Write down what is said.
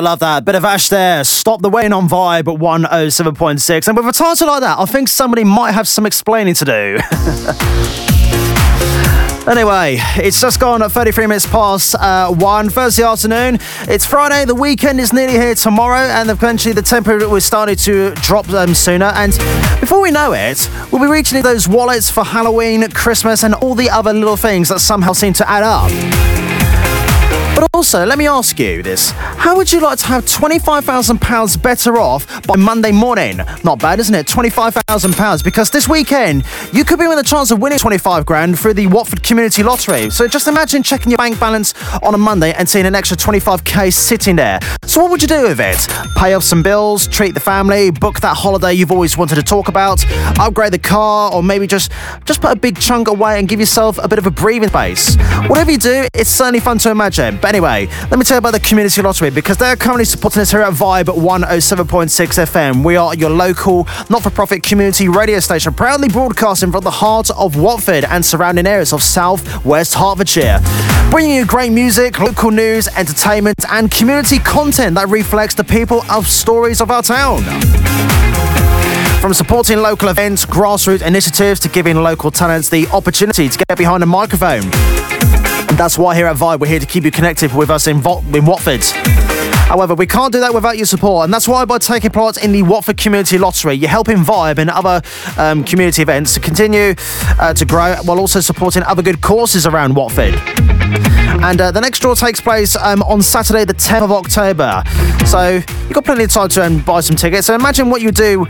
Love that. Bit of Ash there. Stop the Waiting on Vibe at 107.6. And with a title like that, I think somebody might have some explaining to do. Anyway, it's just gone at 33 minutes past 1 Thursday afternoon. It's Friday, the weekend is nearly here tomorrow, and eventually the temperature will start to drop sooner. And before we know it, we'll be reaching those wallets for Halloween, Christmas, and all the other little things that somehow seem to add up. But also, let me ask you this. How would you like to have £25,000 better off by Monday morning? Not bad, isn't it? £25,000. Because this weekend, you could be with a chance of winning 25 grand through the Watford Community Lottery. So just imagine checking your bank balance on a Monday and seeing an extra 25k sitting there. So what would you do with it? Pay off some bills, treat the family, book that holiday you've always wanted to talk about, upgrade the car, or maybe just put a big chunk away and give yourself a bit of a breathing space. Whatever you do, it's certainly fun to imagine. But anyway, let me tell you about the Community Lottery, because they're currently supporting us here at Vibe 107.6 FM. We are your local, not-for-profit community radio station, proudly broadcasting from the heart of Watford and surrounding areas of South West Hertfordshire. Bringing you great music, local news, entertainment, and community content that reflects the people of stories of our town. From supporting local events, grassroots initiatives, to giving local talents the opportunity to get behind a microphone. And that's why here at Vibe, we're here to keep you connected with us in Watford. However, we can't do that without your support, and that's why by taking part in the Watford Community Lottery, you're helping Vibe and other community events to continue to grow, while also supporting other good causes around Watford. And the next draw takes place on Saturday, the 10th of October. So you've got plenty of time to buy some tickets. So imagine what you do